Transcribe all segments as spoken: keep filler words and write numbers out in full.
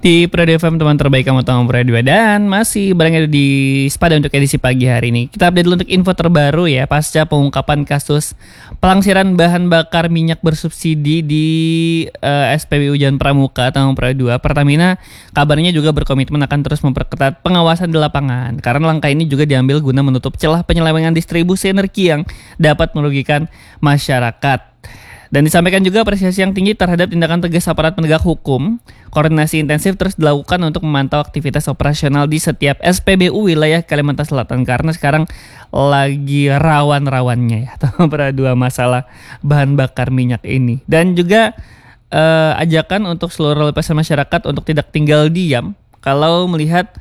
Di Pro F M, teman terbaik kamu tahu Pro dua, dan masih bareng di Sepada untuk edisi pagi hari ini. Kita update dulu untuk info terbaru ya, pasca pengungkapan kasus pelangsiran bahan bakar minyak bersubsidi di uh, S P B U Jalan Pramuka Tanjung Priok dua. Pertamina kabarnya juga berkomitmen akan terus memperketat pengawasan di lapangan, karena langkah ini juga diambil guna menutup celah penyelewengan distribusi energi yang dapat merugikan masyarakat. Dan disampaikan juga apresiasi yang tinggi terhadap tindakan tegas aparat penegak hukum. Koordinasi intensif terus dilakukan untuk memantau aktivitas operasional di setiap S P B U wilayah Kalimantan Selatan, karena sekarang lagi rawan-rawannya ya pada dua masalah bahan bakar minyak ini. Dan juga eh, ajakan untuk seluruh lapisan masyarakat untuk tidak tinggal diam kalau melihat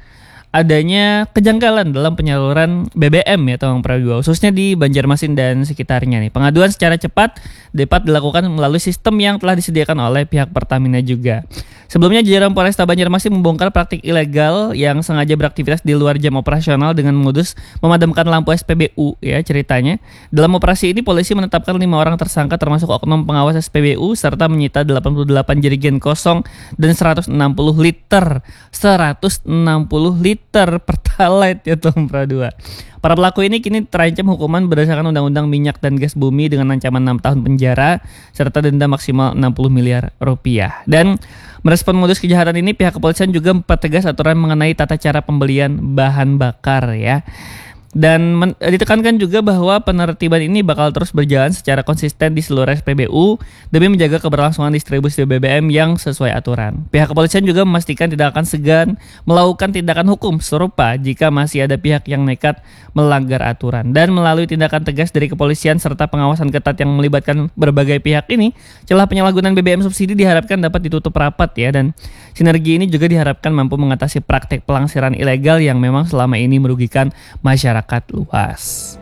adanya kejanggalan dalam penyaluran B B M ya Tanjung Priok dua, khususnya di Banjarmasin dan sekitarnya nih. Pengaduan secara cepat dapat dilakukan melalui sistem yang telah disediakan oleh pihak Pertamina juga. Sebelumnya jajaran Polresta Banjarmasin membongkar praktik ilegal yang sengaja beraktivitas di luar jam operasional dengan modus memadamkan lampu S P B U ya ceritanya. Dalam operasi ini polisi menetapkan lima orang tersangka termasuk oknum pengawas S P B U serta menyita delapan puluh delapan jerigen kosong dan seratus enam puluh liter seratus enam puluh liter Pertalite ya Tanjung Priok dua. Para pelaku ini kini terancam hukuman berdasarkan Undang-Undang Minyak dan Gas Bumi dengan ancaman enam tahun penjara serta denda maksimal enam puluh miliar rupiah. Dan merespon modus kejahatan ini, pihak kepolisian juga mempertegas aturan mengenai tata cara pembelian bahan bakar ya. Dan men- ditekankan juga bahwa penertiban ini bakal terus berjalan secara konsisten di seluruh S P B U demi menjaga keberlangsungan distribusi B B M yang sesuai aturan. Pihak kepolisian juga memastikan tidak akan segan melakukan tindakan hukum serupa jika masih ada pihak yang nekat melanggar aturan. Dan melalui tindakan tegas dari kepolisian serta pengawasan ketat yang melibatkan berbagai pihak ini, celah penyalahgunaan B B M subsidi diharapkan dapat ditutup rapat ya. Dan sinergi ini juga diharapkan mampu mengatasi praktek pelangsiran ilegal yang memang selama ini merugikan masyarakat luas.